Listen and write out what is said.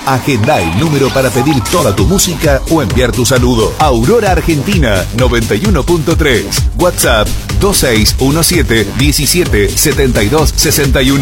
Agenda el número para pedir toda tu música o enviar tu saludo. Aurora Argentina 91.3. WhatsApp 2617 17 72 61.